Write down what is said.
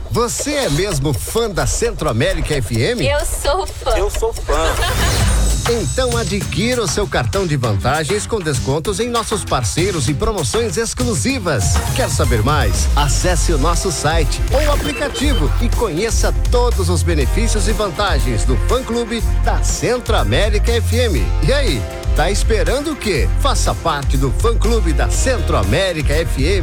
Você é mesmo fã da Centro-América FM? Eu sou fã. Eu sou fã. Então adquira o seu cartão de vantagens com descontos em nossos parceiros e promoções exclusivas. Quer saber mais? Acesse o nosso site ou aplicativo e conheça todos os benefícios e vantagens do fã-clube da Centro-América FM. E aí, tá esperando o quê? Faça parte do fã-clube da Centro-América FM.